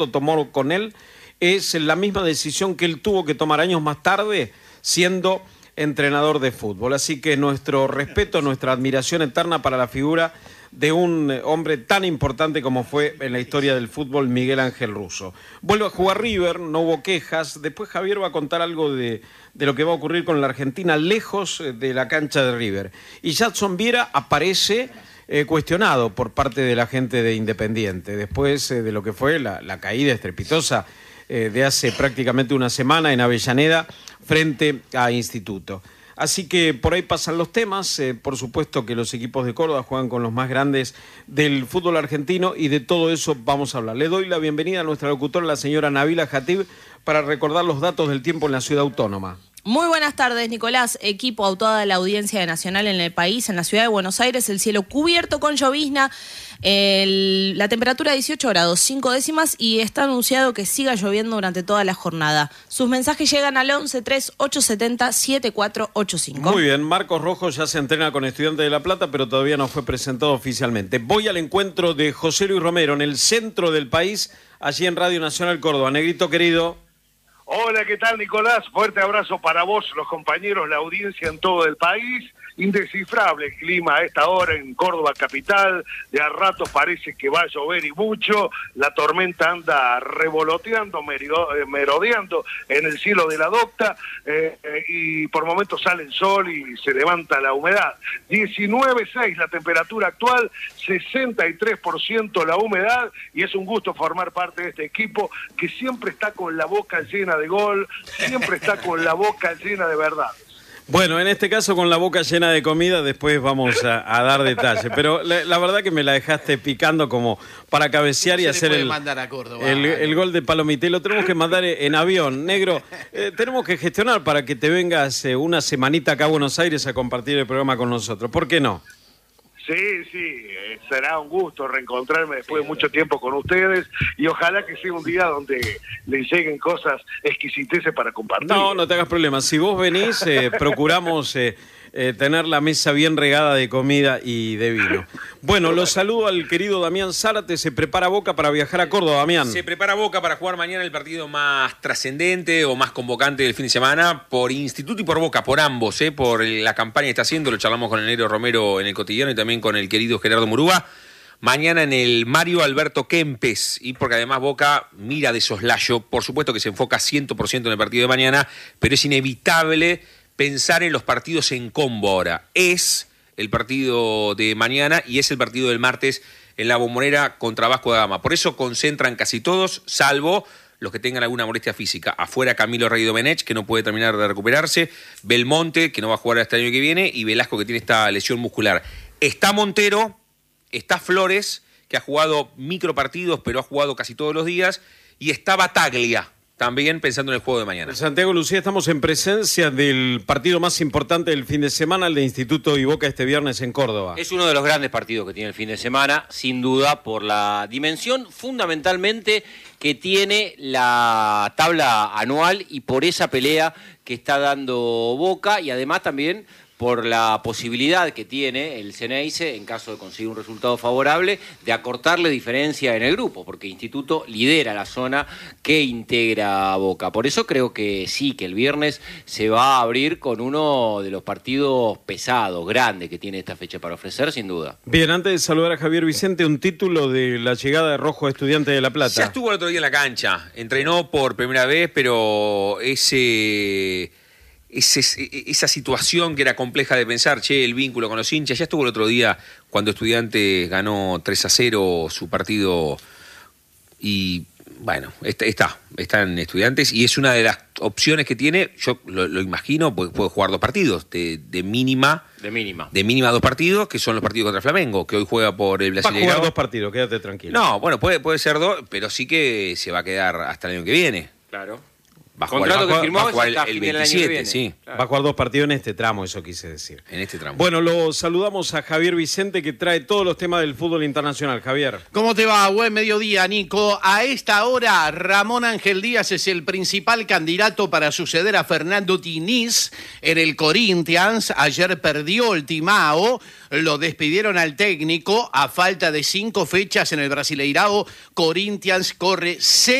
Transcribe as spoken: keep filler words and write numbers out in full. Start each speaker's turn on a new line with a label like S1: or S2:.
S1: tomó con él es la misma decisión que él tuvo que tomar años más tarde siendo entrenador de fútbol. Así que nuestro respeto, nuestra admiración eterna para la figura de un hombre tan importante como fue en la historia del fútbol Miguel Ángel Russo. Vuelve a jugar River, no hubo quejas. Después Javier va a contar algo de, de lo que va a ocurrir con la Argentina lejos de la cancha de River. Y Jadson Viera aparece eh, cuestionado por parte de la gente de Independiente, después eh, de lo que fue la, la caída estrepitosa eh, de hace prácticamente una semana en Avellaneda frente a Instituto. Así que por ahí pasan los temas. Eh, por supuesto que los equipos de Córdoba juegan con los más grandes del fútbol argentino y de todo eso vamos a hablar. Le doy la bienvenida a nuestra locutora, la señora Nabila Jatib, para recordar los datos del tiempo en la ciudad autónoma.
S2: Muy buenas tardes, Nicolás. Equipo a toda la audiencia de Nacional en el país, en la ciudad de Buenos Aires, el cielo cubierto con llovizna, el, la temperatura dieciocho grados, cinco décimas, y está anunciado que siga lloviendo durante toda la jornada. Sus mensajes llegan al once tres ocho siete cero siete cuatro ocho cinco.
S1: Muy bien, Marcos Rojo ya se entrena con Estudiantes de La Plata, pero todavía no fue presentado oficialmente. Voy al encuentro de José Luis Romero en el centro del país, allí en Radio Nacional Córdoba. Negrito querido.
S3: Hola, ¿qué tal, Nicolás? Fuerte abrazo para vos, los compañeros, la audiencia en todo el país. Indescifrable el clima a esta hora en Córdoba capital, de a ratos parece que va a llover y mucho, la tormenta anda revoloteando, merodeando en el cielo de la docta, eh, eh, y por momentos sale el sol y se levanta la humedad. diecinueve punto seis la temperatura actual, sesenta y tres por ciento la humedad, y es un gusto formar parte de este equipo que siempre está con la boca llena de gol, siempre está con la boca llena de verdad.
S1: Bueno, en este caso con la boca llena de comida, después vamos a, a dar detalles, pero la, la verdad que me la dejaste picando como para cabecear y hacer el, el, el gol de Palomité. Lo tenemos que mandar en avión, negro. Eh, tenemos que gestionar para que te vengas eh, una semanita acá a Buenos Aires a compartir el programa con nosotros. ¿Por qué no?
S3: Sí, sí, eh, será un gusto reencontrarme después de mucho tiempo con ustedes y ojalá que sea un día donde les lleguen cosas exquisiteces para compartir.
S1: No, no te hagas problema. Si vos venís, eh, procuramos eh, eh, tener la mesa bien regada de comida y de vino. Bueno, los saludo al querido Damián Zárate. Se prepara Boca para viajar a Córdoba, Damián.
S4: Se prepara Boca para jugar mañana el partido más trascendente o más convocante del fin de semana por Instituto y por Boca, por ambos, ¿eh? Por la campaña que está haciendo. Lo charlamos con el negro Romero en el cotidiano y también con el querido Gerardo Murúa. Mañana en el Mario Alberto Kempes, y porque además Boca mira de soslayo, por supuesto que se enfoca cien por ciento en el partido de mañana, pero es inevitable pensar en los partidos en combo ahora. Es el partido de mañana y es el partido del martes en la Bombonera contra Vasco da Gama. Por eso concentran casi todos, salvo los que tengan alguna molestia física. Afuera Camilo Rey Domenech, que no puede terminar de recuperarse, Belmonte, que no va a jugar hasta el año que viene, y Velasco, que tiene esta lesión muscular. Está Montero, está Flores, que ha jugado micropartidos, pero ha jugado casi todos los días, y está Bataglia, también pensando en el juego de mañana.
S1: Santiago Lucía, estamos en presencia del partido más importante del fin de semana, el de Instituto y Boca este viernes en Córdoba.
S5: Es uno de los grandes partidos que tiene el fin de semana, sin duda, por la dimensión fundamentalmente que tiene la tabla anual y por esa pelea que está dando Boca, y además también por la posibilidad que tiene el Ceneice, en caso de conseguir un resultado favorable, de acortarle diferencia en el grupo, porque Instituto lidera la zona que integra a Boca. Por eso creo que sí, que el viernes se va a abrir con uno de los partidos pesados, grandes que tiene esta fecha para ofrecer, sin duda.
S1: Bien, antes de saludar a Javier Vicente, un título de la llegada de Rojo a Estudiantes de La Plata.
S4: Ya estuvo el otro día en la cancha, entrenó por primera vez, pero ese... Ese, esa situación que era compleja de pensar, che, el vínculo con los hinchas, ya estuvo el otro día cuando Estudiantes ganó tres a cero su partido y bueno, está, está, está en Estudiantes y es una de las opciones que tiene, yo lo, lo imagino, porque puede jugar dos partidos de, de mínima
S5: de mínima
S4: de mínima dos partidos, que son los partidos contra Flamengo, que hoy juega por el Brasileirao.
S1: Va a jugar dos partidos, quédate tranquilo.
S4: No, bueno, puede, puede ser dos, pero sí que se va a quedar hasta el año que viene.
S5: Claro.
S4: Va a jugar,
S5: Contrato
S4: va a
S5: que
S4: jugar-
S5: firmó
S4: va a jugar
S5: hasta
S4: el, el
S5: fin del año que
S4: veintisiete,
S5: viene.
S4: sí,
S5: Claro.
S1: Va a jugar dos partidos en este tramo, eso quise decir.
S4: en este tramo.
S1: Bueno, lo saludamos a Javier Vicente que trae todos los temas del fútbol internacional. Javier.
S6: ¿Cómo te va? Buen mediodía, Nico. A esta hora, Ramón Ángel Díaz es el principal candidato para suceder a Fernando Diniz en el Corinthians. Ayer perdió el Timao, lo despidieron al técnico a falta de cinco fechas en el Brasileirao. Corinthians corre